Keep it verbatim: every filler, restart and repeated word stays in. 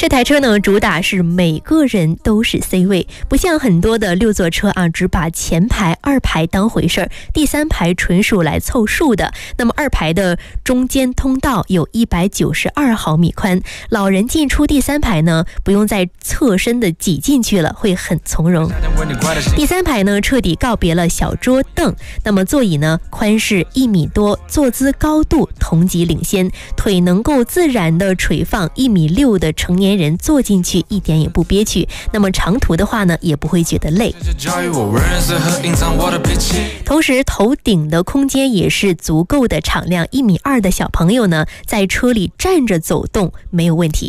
这台车呢，主打是每个人都是 C 位，不像很多的六座车啊，只把前排、二排当回事儿，第三排纯属来凑数的。那么二排的中间通道有一百九十二毫米宽，老人进出第三排呢，不用再侧身的挤进去了，会很从容。第三排呢，彻底告别了小桌凳，那么座椅呢，宽是一米多，坐姿高度同级领先，腿能够自然的垂放，一米六的成年人坐进去一点也不憋屈。那么长途的话呢，也不会觉得累。同时头顶的空间也是足够的敞亮，一米二的小朋友呢，在车里站着走动没有问题。